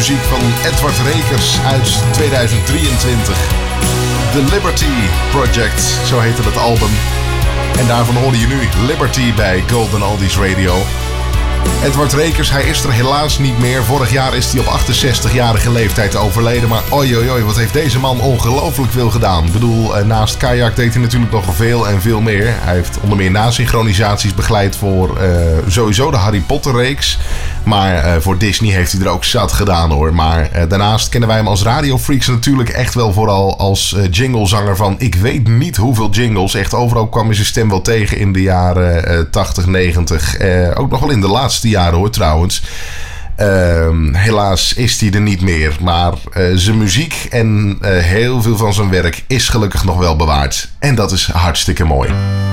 muziek van Edward Rekers uit 2023. The Liberty Project, zo heette het album. En daarvan hoorde je nu Liberty bij Golden Oldies Radio. Edward Rekers, hij is er helaas niet meer. Vorig jaar is hij op 68-jarige leeftijd overleden. Maar oi, wat heeft deze man ongelooflijk veel gedaan. Ik bedoel, naast Kajak deed hij natuurlijk nog veel en veel meer. Hij heeft onder meer nasynchronisaties begeleid voor sowieso de Harry Potter reeks. Maar voor Disney heeft hij er ook zat gedaan hoor. Maar daarnaast kennen wij hem als radiofreaks natuurlijk echt wel vooral als jinglezanger van ik weet niet hoeveel jingles. Echt overal kwam hij zijn stem wel tegen in de jaren 80, 90. Ook nog wel in de laatste jaren hoor trouwens. Helaas is hij er niet meer. Maar zijn muziek en heel veel van zijn werk is gelukkig nog wel bewaard. En dat is hartstikke mooi.